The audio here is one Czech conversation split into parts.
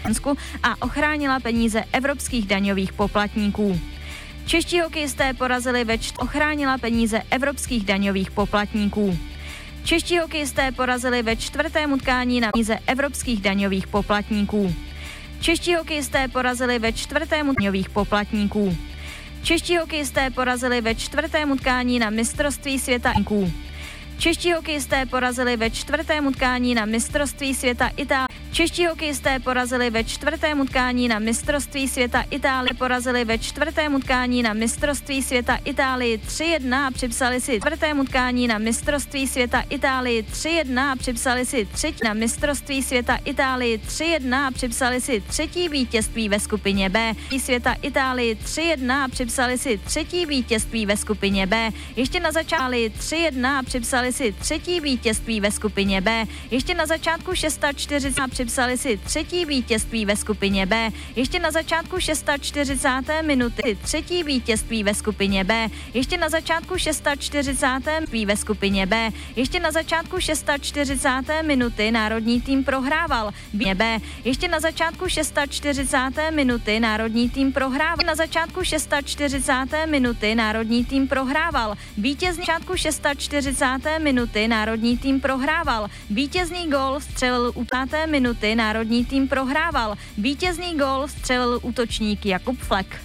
a ochránila peníze evropských daňových poplatníků. Čeští hokejisté porazili ochránila peníze evropských daňových poplatníků. Čeští hokejisté porazili ve čtvrtém utkání na peníze evropských daňových poplatníků. Čeští hokejisté porazili ve čtvrtém daňových poplatníků. Čeští hokejisté porazili ve čtvrtém utkání na mistrovství světa. Čeští hokejisté porazili ve čtvrtém utkání na mistrovství světa Itálie. Čeští hokejisté porazili ve čtvrtém utkání na mistrovství světa Itálie. Porazili ve čtvrtém utkání na mistrovství světa Itálii 3-1 a připsali si čtvrtém utkání na mistrovství světa Itálii 3-1 a připsali si třetí na mistrovství světa Itálii 3-1 a připsali si třetí vítězství ve skupině B. Světa Itálii 3-1 a připsali si třetí vítězství ve skupině B. Ještě na začátku 3-1 a připsali si třetí vítězství ve skupině B. Ještě na začátku 640 a připsali si třetí vítězství ve skupině B. Ještě na začátku 640. minuty třetí vítězství ve skupině B. Ještě na začátku 640. ve skupině B. Ještě na začátku 640. minuty národní tým prohrával. B. Ještě na začátku 640. minuty národní tým prohrával. Na začátku 640. minuty národní tým prohrával. Vítězný začátku 640. minuty národní tým prohrával. Vítězný gól vstřelil u 5. minuty národní tým prohrával. Vítězný gól vstřelil útočník Jakub Flek.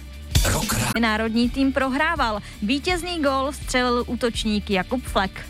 Národní tým prohrával. Vítězný gól vstřelil útočník Jakub Flek.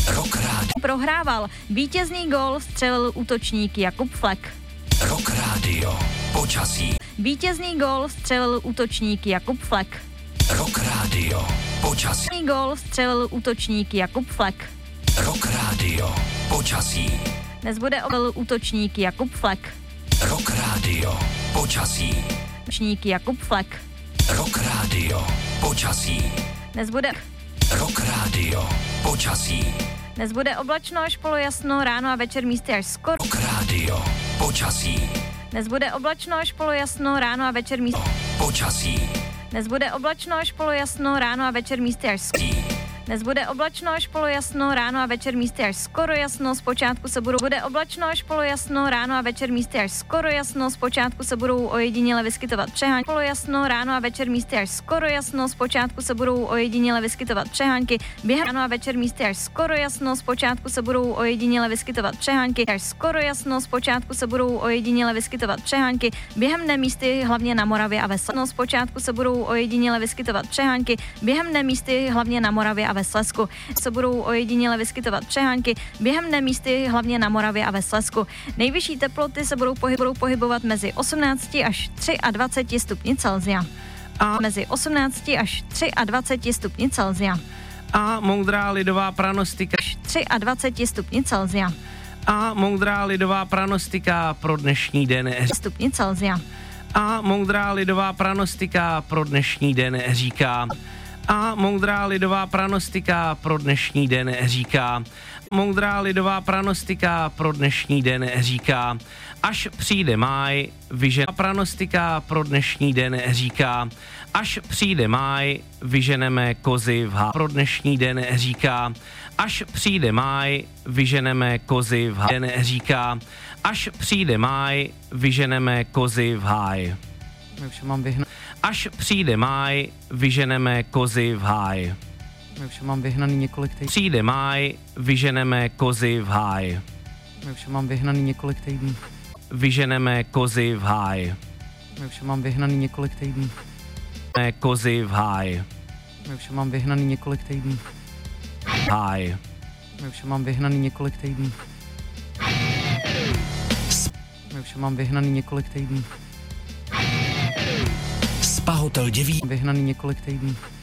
Prohrával. Vítězný gól vstřelil útočník Jakub Flek. Rock Radio. Počasí. Vítězný gól vstřelil útočník Jakub Flek. Rock Radio. Počasí. Vítězný gól vstřelil útočník Jakub Flek. Rock Radio. Počasí. Dnes bude útočník Jakub Flek. Rock Radio. Počasí. Útočník Jakub Flek. Rock Radio. Počasí. Dnes bude Rock Radio. Počasí. Dnes bude oblačno až polojasno, ráno a večer místy až skoro. Rock Radio. Počasí. Dnes bude oblačno až polojasno, ráno a večer místy. Počasí. Dnes bude oblačno až polojasno, ráno a večer místy až skoro. Dnes bude oblačno až polojasno, ráno a večer místy až skoro jasno, zpočátku se bude oblačno až polojasno, ráno a večer místy až skoro jasno, zpočátku se budou ojediněle vyskytovat přehánky. Polojasno, ráno a večer místy až skoro jasno, zpočátku se budou ojediněle vyskytovat přehánky. Během ráno a večer místy až skoro jasno, zpočátku se budou ojediněle vyskytovat přehánky. Až skoro jasno, zpočátku se budou ojediněle vyskytovat přehánky. Během dne místy hlavně na Moravě a ve Slezsku. Zpočátku se budou ojediněle vyskytovat přehánky. Během dne místy hlavně na Moravě a ve Slezsku se budou ojediněle vyskytovat přehánky. Během dne místy hlavně na Moravě a ve Slezsku. Nejvyšší teploty se budou pohybovat mezi 18 až 23 stupni Celsia. A mezi 18 až 23 stupni Celsia. A moudrá lidová pranostika 23 stupni Celsia. A moudrá lidová pranostika pro dnešní den stupni Celsia. A moudrá lidová pranostika pro dnešní den říká. A moudrá lidová pranostika pro dnešní den říká. Moudrá lidová pranostika pro dnešní den říká. Až přijde máj, pranostika pro dnešní den říká. Až přijde máj, vyženeme kozy v háji. Pro dnešní den říká. Až přijde máj, vyženeme kozy v háji. Den říká. Až přijde máj, vyženeme kozy v háji. Až přijde máj, vyženeme kozy v háji. My už mám vyhnaný několik týdnů. Přijde máj, vyženeme kozy v háji. My už mám vyhnaný několik týdnů. Vyženeme kozy v háji. My už mám vyhnaný několik týdnů. Kozy v háji. My už mám vyhnaný několik týdnů. Háj. My už mám vyhnaný několik týdnů. My už mám vyhnaný několik týdnů. Spa Hotel Děví. Vyhnaný několik týdnů.